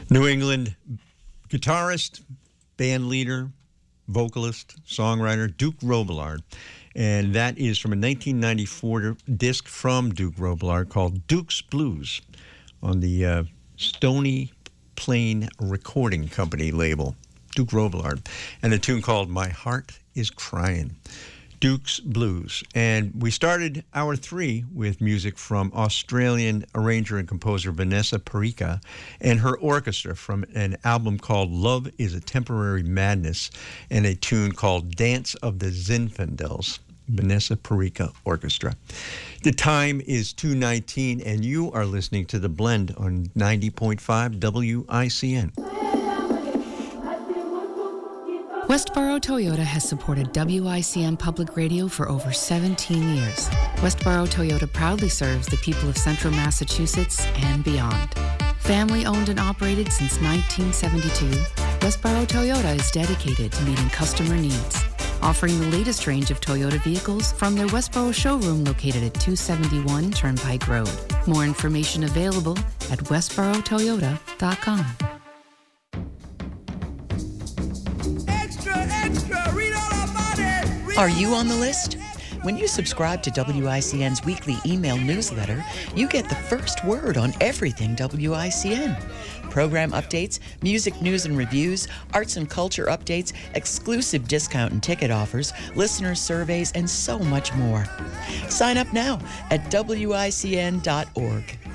New England guitarist, band leader, vocalist, songwriter, Duke Robillard. And that is from a 1994 disc from Duke Robillard called Duke's Blues on the Stony Plain Recording Company label. Duke Robillard. And a tune called My Heart is Crying. Duke's Blues. And we started hour 3 with music from Australian arranger and composer Vanessa Perica and her orchestra from an album called Love is a Temporary Madness and a tune called Dance of the Zinfandels. Vanessa Perica Orchestra. The time is 2:19 and you are listening to The Blend on 90.5 WICN. Westboro Toyota has supported WICN Public Radio for over 17 years. Westboro Toyota proudly serves the people of Central Massachusetts and beyond. Family owned and operated since 1972, Westboro Toyota is dedicated to meeting customer needs, offering the latest range of Toyota vehicles from their Westboro showroom located at 271 Turnpike Road. More information available at westborotoyota.com. Are you on the list? When you subscribe to WICN's weekly email newsletter, you get the first word on everything WICN. Program updates, music news and reviews, arts and culture updates, exclusive discount and ticket offers, listener surveys, and so much more. Sign up now at WICN.org.